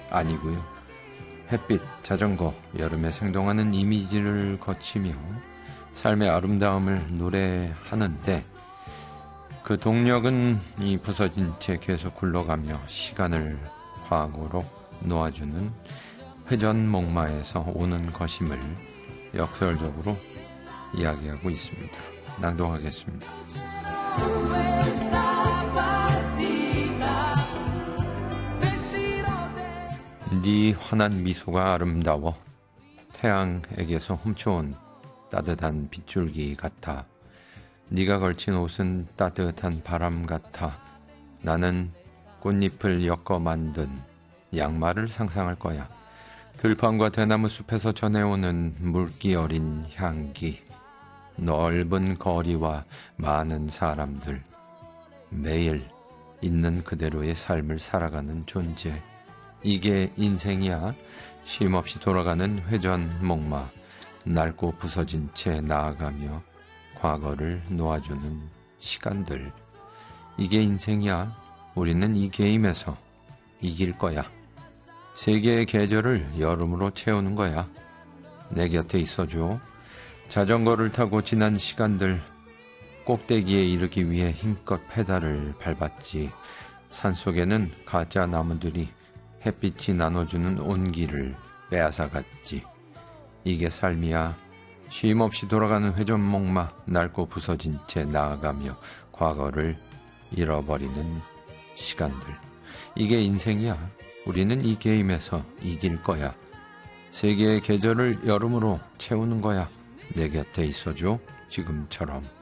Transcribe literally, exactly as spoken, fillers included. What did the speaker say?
아니고요. 햇빛, 자전거, 여름에 생동하는 이미지를 거치며 삶의 아름다움을 노래하는데 그 동력은 이 부서진 채 계속 굴러가며 시간을 과거로 놓아주는 회전목마에서 오는 것임을 역설적으로 이야기하고 있습니다. 낭독하겠습니다. 네 환한 미소가 아름다워 태양에게서 훔쳐온 따뜻한 빗줄기 같아. 네가 걸친 옷은 따뜻한 바람 같아. 나는 꽃잎을 엮어 만든 양말을 상상할 거야. 들판과 대나무 숲에서 전해오는 물기 어린 향기. 넓은 거리와 많은 사람들. 매일 있는 그대로의 삶을 살아가는 존재. 이게 인생이야. 쉼없이 돌아가는 회전목마. 낡고 부서진 채 나아가며 과거를 놓아주는 시간들. 이게 인생이야. 우리는 이 게임에서 이길 거야. 세 개의 계절을 여름으로 채우는 거야. 내 곁에 있어줘. 자전거를 타고 지난 시간들. 꼭대기에 이르기 위해 힘껏 페달을 밟았지. 산속에는 가짜 나무들이 햇빛이 나눠주는 온기를 빼앗아갔지. 이게 삶이야. 쉼없이 돌아가는 회전목마. 낡고 부서진 채 나아가며 과거를 잃어버리는 시간들. 이게 인생이야. 우리는 이 게임에서 이길 거야. 세 개의 계절을 여름으로 채우는 거야. 내 곁에 있어줘. 지금처럼.